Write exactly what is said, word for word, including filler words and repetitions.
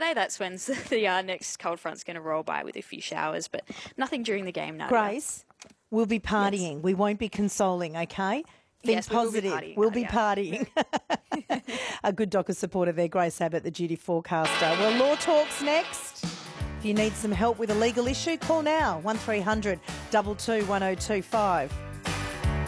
Saturday. That's when the uh, next cold front's going to roll by with a few showers, but nothing during the game now. Grace, we'll be partying. Yes. We won't be consoling, okay? Think yes, positive. We we'll will be be partying. partying. We'll be partying. A good Dockers supporter there, Grace Abbott, the duty forecaster. Well, Law Talks next. If you need some help with a legal issue, call now, one three hundred two two one oh two five.